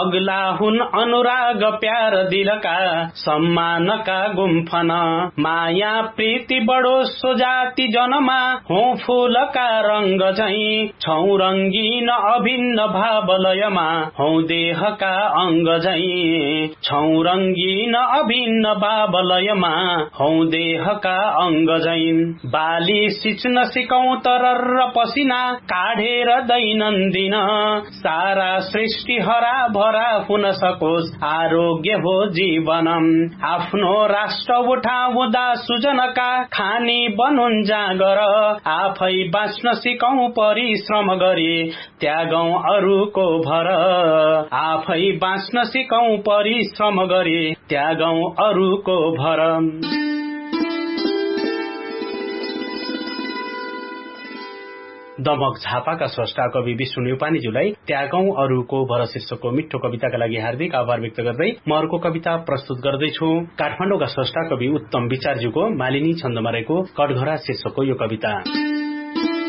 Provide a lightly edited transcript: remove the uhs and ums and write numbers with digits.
अगला हुन अनुराग प्यार दिलका सम्मानका गुम्फन माया प्रीति बडो सोजाति जनमा हो फूलका रंग झैं छौ रंगीन अभिन्न भावलयमा हौ देहका अंग झैं छौ रंगीन अभिन्न भावलयमा हौ देहका अंग झैं बाली सिच्न सिकौ तरर पसिना काढेर दैनन्दिन सारा सृष्टि हरा भरा हुन सकोस् आरोग्य हो जीवनम आफ्नो राष्ट्र उठाउँदा सुजनका खानी बनुन् जागर आफै बाँच्न सिकौं परिश्रम गरे त्यागौं अरूको भर आफै बाँच्न सिकौं परिश्रम गरे त्यागौं अरूको भर। दमक झापाका स्रष्टा कवि विष्णु न्यौपानेज्यूलाई त्यागौं अरूको भर शीर्षकको मिठो कविताका लागि हार्दिक आभार व्यक्त गर्दै म अर्को कविता प्रस्तुत गर्दैछु। काठमाडौँका स्रष्टा कवि उत्तम विचारज्यूको मालिनी छन्दमा रहेको कटघरा शीर्षकको यो कविता।